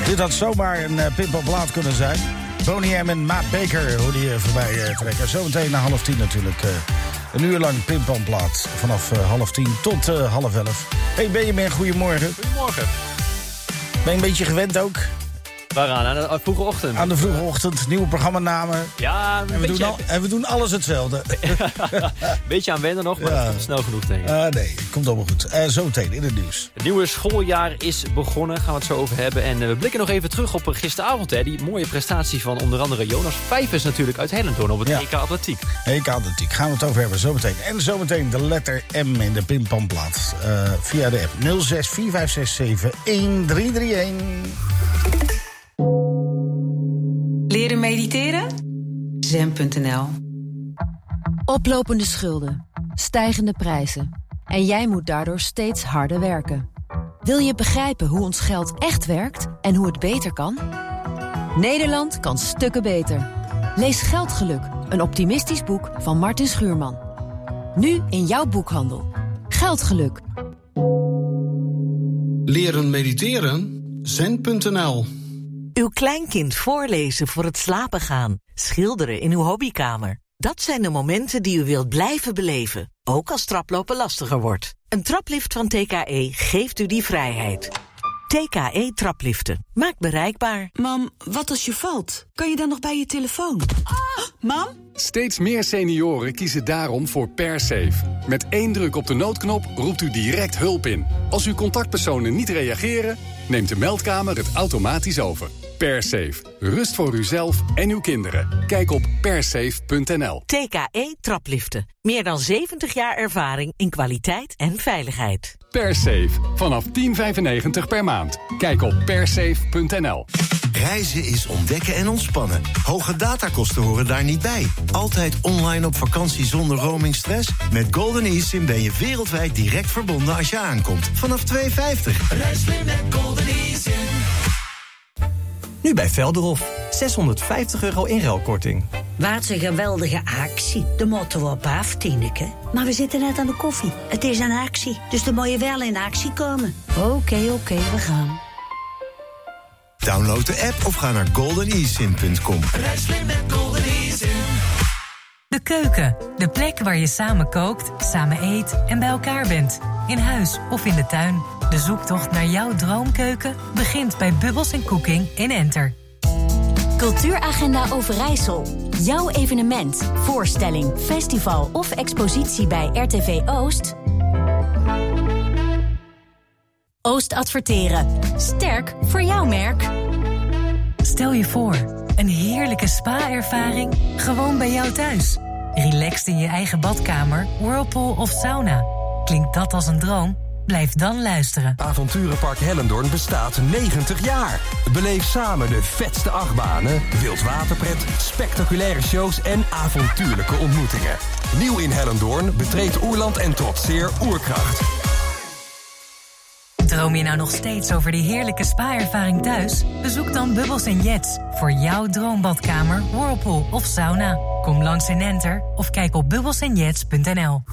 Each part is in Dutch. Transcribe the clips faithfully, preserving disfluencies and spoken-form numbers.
Dit had zomaar een uh, pimpelplaat kunnen zijn. Boney M en Matt Baker hoorde je voorbij uh, trekken. Zometeen na half tien natuurlijk. Uh, een uur lang pimpelplaat. Vanaf uh, half tien tot uh, half elf. Hey Benjamin, goedemorgen. Goedemorgen. Ben je een beetje gewend ook? Waaraan? Aan de vroege ochtend? Aan de vroege ochtend, nieuwe programmanamen. Ja, een en we, beetje... doen al, en we doen alles hetzelfde. Beetje aan wennen nog, maar ja. Dat komt snel genoeg tegen. Uh, nee, komt allemaal goed. Uh, zometeen in het nieuws. Het nieuwe schooljaar is begonnen, gaan we het zo over hebben. En uh, we blikken nog even terug op gisteravond. Hè, die mooie prestatie van onder andere Jonas Vijvers natuurlijk uit Hellendoorn op het ja. E K Atletiek. E K Atletiek, gaan we het over hebben zometeen. En zometeen de letter M in de pimpamplaat. Uh, via de app nul zes vier vijf zes zeven een drie drie een. Leren mediteren? zen punt n l. Oplopende schulden, stijgende prijzen. En jij moet daardoor steeds harder werken. Wil je begrijpen hoe ons geld echt werkt en hoe het beter kan? Nederland kan stukken beter. Lees Geldgeluk, een optimistisch boek van Martin Schuurman. Nu in jouw boekhandel. Geldgeluk. Leren mediteren? zen punt n l. Uw kleinkind voorlezen voor het slapen gaan. Schilderen in uw hobbykamer. Dat zijn de momenten die u wilt blijven beleven. Ook als traplopen lastiger wordt. Een traplift van T K E geeft u die vrijheid. T K E trapliften. Maakt bereikbaar. Mam, wat als je valt? Kan je dan nog bij je telefoon? Oh, mam? Steeds meer senioren kiezen daarom voor PerSafe. Met één druk op de noodknop roept u direct hulp in. Als uw contactpersonen niet reageren, neemt de meldkamer het automatisch over. PerSafe. Rust voor uzelf en uw kinderen. Kijk op persafe punt n l. T K E trapliften. Meer dan zeventig jaar ervaring in kwaliteit en veiligheid. PerSafe. Vanaf tien vijfennegentig per maand. Kijk op persafe punt n l. Reizen is ontdekken en ontspannen. Hoge datakosten horen daar niet bij. Altijd online op vakantie zonder roamingstress? Met Golden eSIM ben je wereldwijd direct verbonden als je aankomt. Vanaf twee vijftig. Reis weer met Golden eSIM. Nu bij Velderhof. zeshonderdvijftig euro inruilkorting. Wat een geweldige actie. De moeten we op af, Tineke. Maar we zitten net aan de koffie. Het is een actie, dus dan moet je wel in actie komen. Oké, okay, oké, okay, we gaan. Download de app of ga naar golden e sim punt com. Reis slim met Golden eSIM. De keuken, de plek waar je samen kookt, samen eet en bij elkaar bent. In huis of in de tuin. De zoektocht naar jouw droomkeuken begint bij Bubbles en Cooking in Enter. Cultuuragenda Overijssel. Jouw evenement, voorstelling, festival of expositie bij R T V Oost? Oost Adverteren. Sterk voor jouw merk. Stel je voor, een heerlijke spa-ervaring gewoon bij jou thuis. Relaxed in je eigen badkamer, whirlpool of sauna. Klinkt dat als een droom? Blijf dan luisteren. Avonturenpark Hellendoorn bestaat negentig jaar. Beleef samen de vetste achtbanen, wildwaterpret, spectaculaire shows en avontuurlijke ontmoetingen. Nieuw in Hellendoorn betreedt Oerland en trotseer Oerkracht. Droom je nou nog steeds over die heerlijke spa-ervaring thuis? Bezoek dan Bubbles en Jets voor jouw droombadkamer, whirlpool of sauna. Kom langs in Enter of kijk op bubbles en jets punt n l.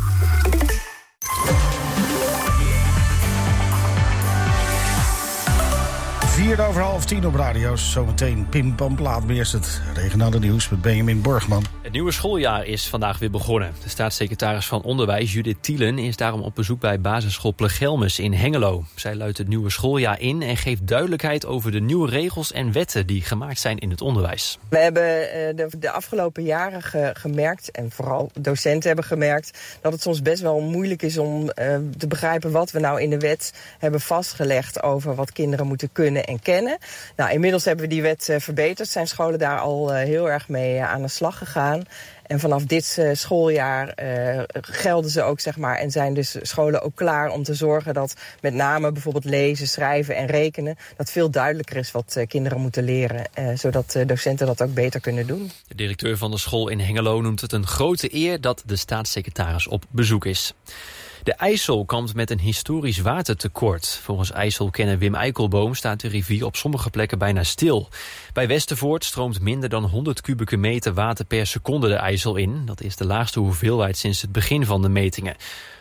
Vier over half tien op radio's. Zometeen Pim Pam Plaat. Maar eerst het regionale nieuws met Benjamin Borgman. Het nieuwe schooljaar is vandaag weer begonnen. De staatssecretaris van Onderwijs, Judith Thielen, is daarom op bezoek bij basisschool Plegelmus in Hengelo. Zij luidt het nieuwe schooljaar in en geeft duidelijkheid over de nieuwe regels en wetten die gemaakt zijn in het onderwijs. We hebben de, de afgelopen jaren ge, gemerkt, en vooral docenten hebben gemerkt, dat het soms best wel moeilijk is om uh, te begrijpen wat we nou in de wet hebben vastgelegd over wat kinderen moeten kunnen en kennen. Nou, inmiddels hebben we die wet uh, verbeterd. Zijn scholen daar al uh, heel erg mee uh, aan de slag gegaan. En vanaf dit uh, schooljaar uh, gelden ze ook, zeg maar, en zijn dus scholen ook klaar om te zorgen dat met name bijvoorbeeld lezen, schrijven en rekenen, dat veel duidelijker is wat uh, kinderen moeten leren, uh, zodat uh, docenten dat ook beter kunnen doen. De directeur van de school in Hengelo noemt het een grote eer dat de staatssecretaris op bezoek is. De IJssel kampt met een historisch watertekort. Volgens IJsselkenner Wim Eikelboom staat de rivier op sommige plekken bijna stil. Bij Westervoort stroomt minder dan honderd kubieke meter water per seconde de IJssel in. Dat is de laagste hoeveelheid sinds het begin van de metingen.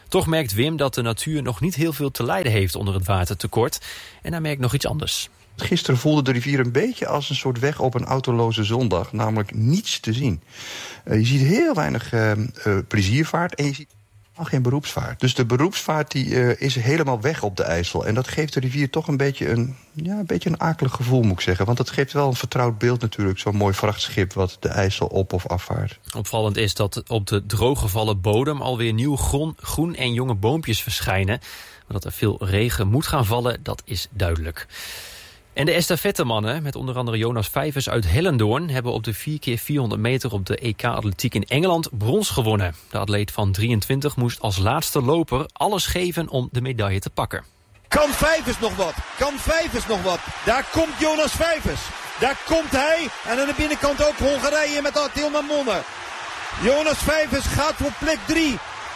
Toch merkt Wim dat de natuur nog niet heel veel te lijden heeft onder het watertekort. En hij merkt nog iets anders. Gisteren voelde de rivier een beetje als een soort weg op een autoloze zondag. Namelijk niets te zien. Uh, je ziet heel weinig uh, uh, pleziervaart en je ziet al geen beroepsvaart. Dus de beroepsvaart die, uh, is helemaal weg op de IJssel. En dat geeft de rivier toch een beetje een, ja, een beetje een akelig gevoel, moet ik zeggen. Want het geeft wel een vertrouwd beeld natuurlijk. Zo'n mooi vrachtschip wat de IJssel op of afvaart. Opvallend is dat op de drooggevallen bodem alweer nieuw groen, groen en jonge boompjes verschijnen. Maar dat er veel regen moet gaan vallen, dat is duidelijk. En de estafettemannen, met onder andere Jonas Vijvers uit Hellendoorn, hebben op de vier keer vierhonderd meter op de E K-atletiek in Engeland brons gewonnen. De atleet van drieëntwintig moest als laatste loper alles geven om de medaille te pakken. Kan Vijvers nog wat? Kan Vijvers nog wat? Daar komt Jonas Vijvers. Daar komt hij. En aan de binnenkant ook Hongarije met Attila Monne. Jonas Vijvers gaat voor plek drie.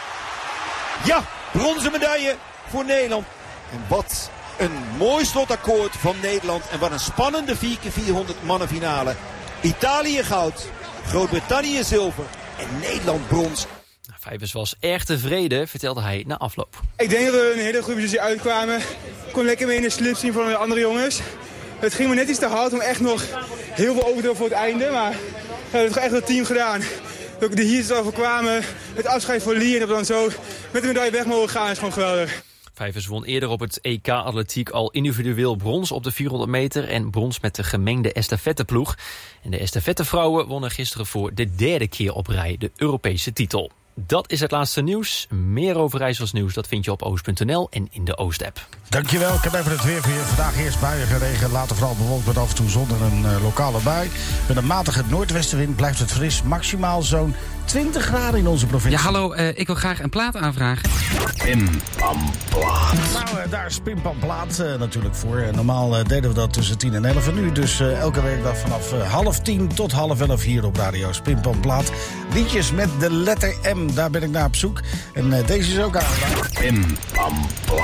Ja, bronzen medaille voor Nederland. En wat een mooi slotakkoord van Nederland. En wat een spannende vier keer vierhonderd mannenfinale. Italië goud, Groot-Brittannië zilver en Nederland brons. Vijvers was erg tevreden, vertelde hij na afloop. Ik denk dat we een hele goede positie uitkwamen. Ik kon lekker mee in de slip zien van de andere jongens. Het ging me net iets te hard om echt nog heel veel over te doen voor het einde. Maar we hebben het echt het team gedaan. Dat we hier over kwamen, het afscheid voor Lee en dat we dan zo met de medaille weg mogen gaan is gewoon geweldig. Vijvers won eerder op het E K-atletiek al individueel brons op de vierhonderd meter... en brons met de gemengde estafetteploeg. En de estafettevrouwen wonnen gisteren voor de derde keer op rij de Europese titel. Dat is het laatste nieuws. Meer over IJssels nieuws dat vind je op oost punt n l en in de Oost-app. Dankjewel, ik heb even het weer voor je. Vandaag eerst buien, regen, later vooral bewolkt met af en toe zon en een uh, lokale bui. Met een matige noordwestenwind blijft het fris. Maximaal zo'n twintig graden in onze provincie. Ja, hallo, uh, ik wil graag een plaat aanvragen. Pimpamplaat. Nou, uh, daar is Pimpamplaat uh, natuurlijk voor. Uh, normaal uh, deden we dat tussen tien en elf. En nu dus uh, elke werkdag vanaf uh, half tien tot half elf hier op radio's Pimpamplaat. Liedjes met de letter M, daar ben ik naar op zoek. En uh, deze is ook aan. Pimpamplaat.